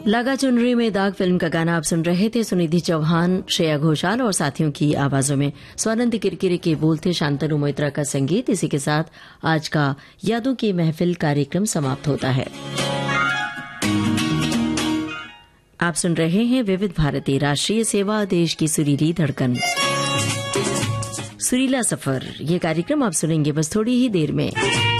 लगा चुनरी में दाग फिल्म का गाना आप सुन रहे थे। सुनिधि चौहान, श्रेया घोषाल और साथियों की आवाजों में। स्वानंद किरकिरे के बोल थे, शांतनु मोइत्रा का संगीत। इसी के साथ आज का यादों की महफिल कार्यक्रम समाप्त होता है। आप सुन रहे हैं विविध भारती, राष्ट्रीय सेवा, देश की सुरीली धड़कन, सुरीला सफर। ये कार्यक्रम आप सुनेंगे बस थोड़ी ही देर में।